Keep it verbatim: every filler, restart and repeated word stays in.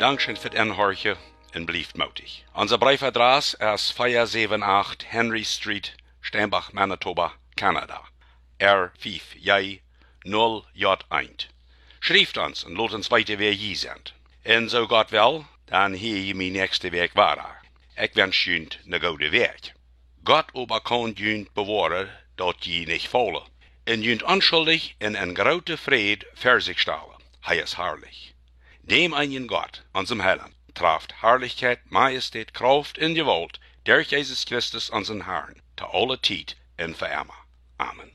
Dankeschön für den Horche en blieft mutig. Unser Briefadress ist vier sieben acht Henry Street, Steinbach, Manitoba, Kanada. R vijf J null J eins. Schrift uns und laat uns weten wer je sind. En zo Gott wil, dan hier je mijn nächste Weg waar. Ik wens jullie een goede weg. Gott aber kann jullie bewaren dat je niet vallen. En jullie onschuldig in een grote vrede voor zich stellen. Hij is herrlich. Dem einen Gott, unserem Herrn, traft Herrlichkeit, Majestät, Kraft und Gewalt durch Jesus Christus, unseren Herrn, zu aller Zeit und für immer. Amen.